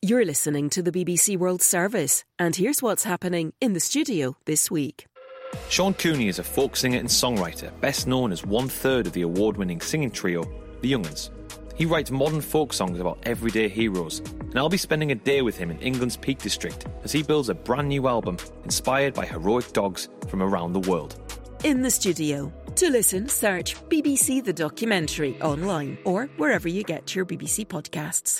You're listening to the BBC World Service, and here's what's happening in the studio this week. Sean Cooney is a folk singer and songwriter, best known as one-third of the award-winning singing trio, The Young'uns. He writes modern folk songs about everyday heroes, and I'll be spending a day with him in England's Peak District as he builds a brand new album inspired by heroic dogs from around the world. In the studio. To listen, search BBC The Documentary online or wherever you get your BBC podcasts.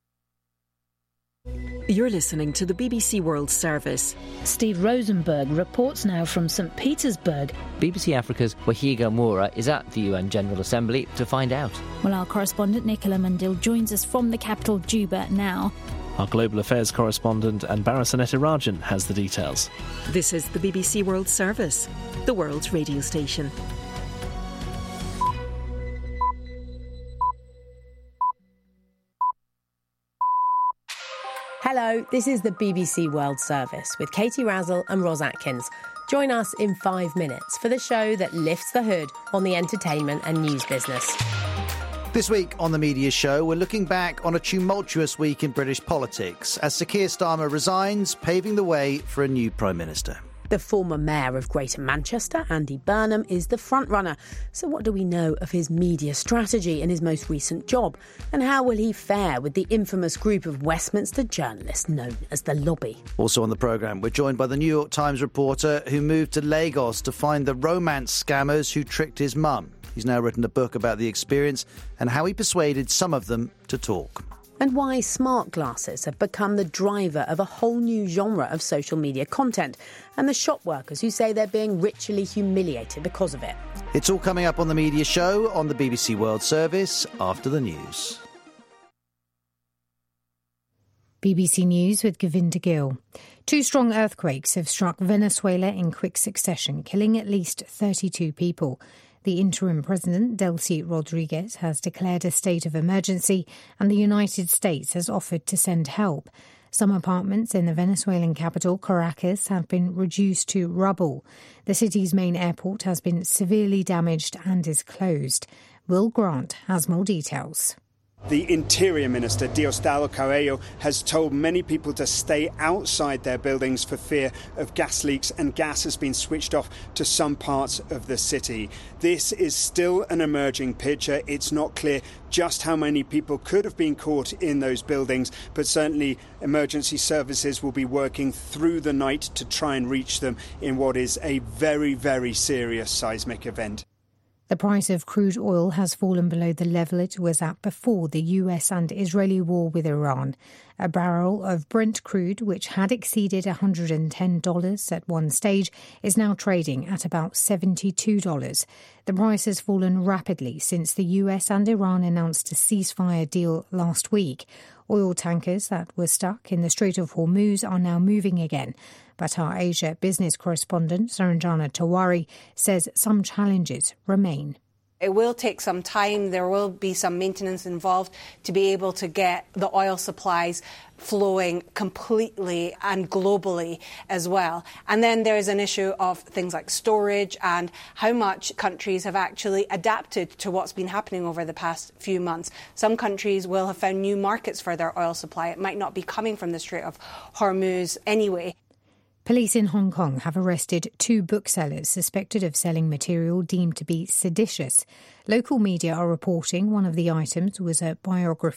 You're listening to the BBC World Service. Steve Rosenberg reports now from St Petersburg. BBC Africa's Wahiga Moura is at the UN General Assembly to find out. Well, our correspondent Nicola Mundil joins us from the capital, Juba, now. Our Global Affairs correspondent Anbara Sanetirajan has the details. This is the BBC World Service, the world's radio station. Hello, this is the BBC World Service with Katie Razzle and Ros Atkins. Join us in 5 minutes for the show that lifts the hood on the entertainment and news business. This week on the Media Show, we're looking back on a tumultuous week in British politics as Sir Keir Starmer resigns, paving the way for a new Prime Minister. The former mayor of Greater Manchester, Andy Burnham, is the frontrunner. So what do we know of his media strategy in his most recent job? And how will he fare with the infamous group of Westminster journalists known as the Lobby? Also on the programme, we're joined by the New York Times reporter who moved to Lagos to find the romance scammers who tricked his mum. He's now written a book about the experience and how he persuaded some of them to talk. And why smart glasses have become the driver of a whole new genre of social media content, and the shop workers who say they're being ritually humiliated because of it. It's all coming up on the Media Show on the BBC World Service after the news. BBC News with Govinda Gill. 2 strong earthquakes have struck Venezuela in quick succession, killing at least 32 people. The interim president, Delcy Rodriguez, has declared a state of emergency and the United States has offered to send help. Some apartments in the Venezuelan capital, Caracas, have been reduced to rubble. The city's main airport has been severely damaged and is closed. Will Grant has more details. The Interior Minister, Diosdado Cabello, has told many people to stay outside their buildings for fear of gas leaks, and gas has been switched off to some parts of the city. This is still an emerging picture. It's not clear just how many people could have been caught in those buildings, but certainly emergency services will be working through the night to try and reach them in what is a very, very serious seismic event. The price of crude oil has fallen below the level it was at before the US and Israeli war with Iran. A barrel of Brent crude, which had exceeded $110 at one stage, is now trading at about $72. The price has fallen rapidly since the US and Iran announced a ceasefire deal last week. Oil tankers that were stuck in the Strait of Hormuz are now moving again. But our Asia business correspondent, Saranjana Tawari, says some challenges remain. It will take some time. There will be some maintenance involved to be able to get the oil supplies flowing completely and globally as well. And then there is an issue of things like storage and how much countries have actually adapted to what's been happening over the past few months. Some countries will have found new markets for their oil supply. It might not be coming from the Strait of Hormuz anyway. Police in Hong Kong have arrested 2 booksellers suspected of selling material deemed to be seditious. Local media are reporting one of the items was a biography